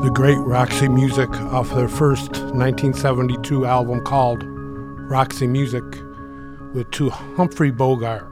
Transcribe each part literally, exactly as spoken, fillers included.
The great Roxy Music off their first nineteen seventy-two album called Roxy Music with to Humphrey Bogart.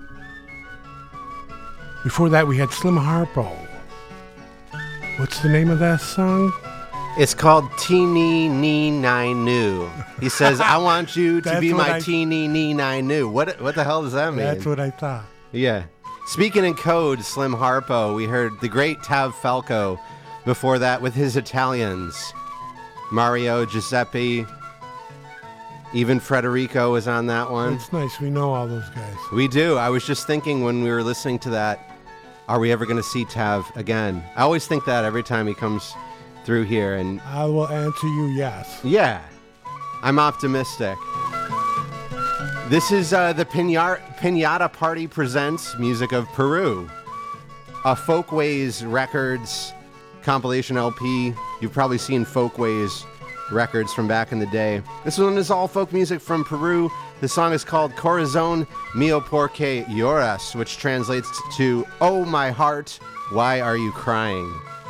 Before that we had Slim Harpo. What's the name of that song? It's called Teeny Nee Nine New. He says, I want you to be my I... teeny nee nine new. What what the hell does that mean? That's what I thought. Yeah. Speaking in code, Slim Harpo, we heard the great Tav Falco before that with his Italians. Mario, Giuseppe, even Federico was on that one. It's nice. We know all those guys. We do. I was just thinking when we were listening to that, are we ever going to see Tav again? I always think that every time he comes through here. And I will answer you yes. Yeah. I'm optimistic. This is uh, the Pinata, Pinata Party Presents Music of Peru, a Folkways Records compilation L P. You've probably seen Folkways records from back in the day. This one is all folk music from Peru. The song is called Corazón Mío Porque Lloras, which translates to, Oh my heart, why are you crying?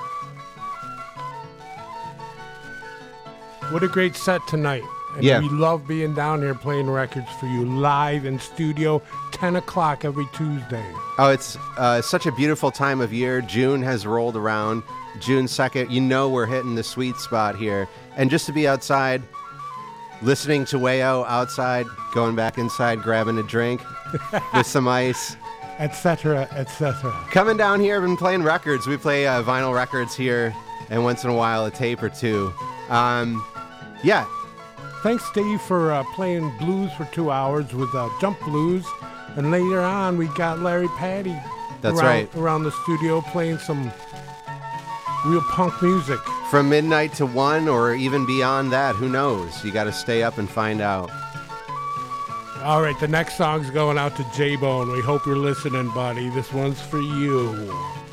What a great set tonight. And yeah. we love being down here playing records for you live in studio, ten o'clock every Tuesday. Oh, it's uh, such a beautiful time of year. June has rolled around. June second, you know we're hitting the sweet spot here. And just to be outside, listening to Wayo outside, going back inside, grabbing a drink with some ice. Etc., et cetera. Coming down here, I've been playing records. We play uh, vinyl records here, and once in a while a tape or two. Um, yeah. Thanks, Dave, for uh, playing blues for two hours with uh, Jump Blues. And later on, we got Larry Patty That's around, right. around the studio playing some real punk music. From midnight to one or even beyond that, who knows? You got to stay up and find out. All right, the next song's going out to J-Bone. We hope you're listening, buddy. This one's for you.